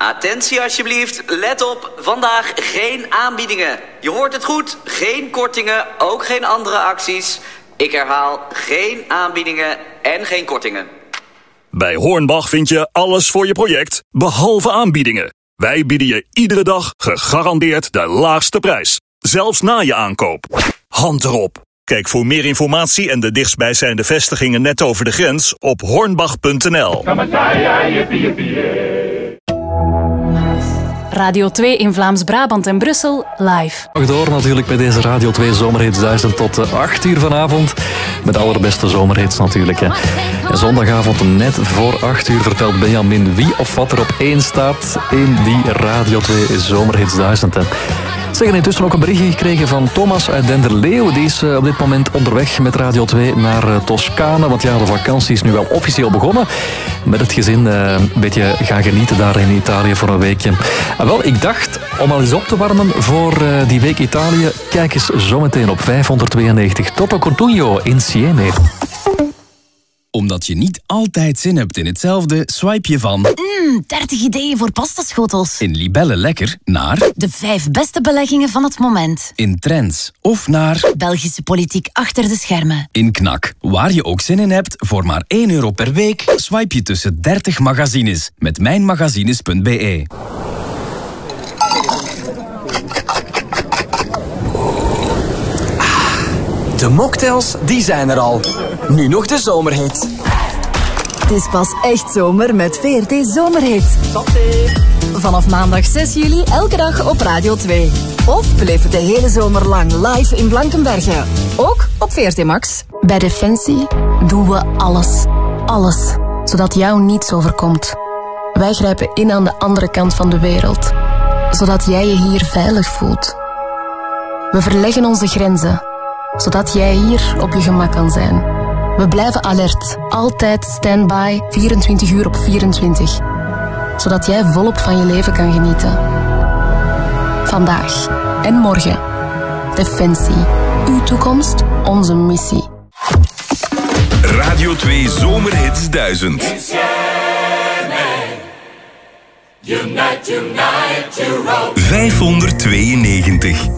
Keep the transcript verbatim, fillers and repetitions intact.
Attentie alsjeblieft, let op, vandaag geen aanbiedingen. Je hoort het goed, geen kortingen, ook geen andere acties. Ik herhaal, geen aanbiedingen en geen kortingen. Bij Hornbach vind je alles voor je project, behalve aanbiedingen. Wij bieden je iedere dag gegarandeerd de laagste prijs. Zelfs na je aankoop. Hand erop. Kijk voor meer informatie en de dichtstbijzijnde vestigingen net over de grens op hornbach punt n l. Radio twee in Vlaams-Brabant en Brussel live. Nog door natuurlijk bij deze Radio twee Zomerhits duizend tot acht uur vanavond. Met de allerbeste zomerhits natuurlijk. Hè. En zondagavond net voor acht uur vertelt Benjamin wie of wat er op één staat in die Radio twee Zomerhits duizend. Hè. Zeg, intussen ook een berichtje gekregen van Thomas uit Denderleeuw. Die is op dit moment onderweg met Radio twee naar Toscane. Want ja, de vakantie is nu wel officieel begonnen. Met het gezin uh, een beetje gaan genieten daar in Italië voor een weekje. En wel, ik dacht, om al eens op te warmen voor uh, die week Italië, kijk eens zometeen op vijfhonderdtweeënnegentig Toto Cutugno in Siena. Omdat je niet altijd zin hebt in hetzelfde, swipe je van... Mmm, dertig ideeën voor pastaschotels. In Libelle Lekker naar... De vijf beste beleggingen van het moment. In Trends. Of naar... Belgische politiek achter de schermen. In Knak. Waar je ook zin in hebt, voor maar één euro per week... swipe je tussen dertig magazines. Met mijnmagazines punt b e. De mocktails, die zijn er al. Nu nog de zomerhit. Het is pas echt zomer met V R T Zomerhit. Vanaf maandag zes juli elke dag op Radio twee. Of beleef het de hele zomer lang live in Blankenbergen. Ook op V R T Max. Bij Defensie doen we alles. Alles. Zodat jou niets overkomt. Wij grijpen in aan de andere kant van de wereld. Zodat jij je hier veilig voelt. We verleggen onze grenzen. Zodat jij hier op je gemak kan zijn. We blijven alert, altijd stand-by, vierentwintig uur op vierentwintig. Zodat jij volop van je leven kan genieten. Vandaag en morgen. Defensie. Uw toekomst, onze missie. Radio twee Zomerhits duizend. vijfhonderdtweeënnegentig.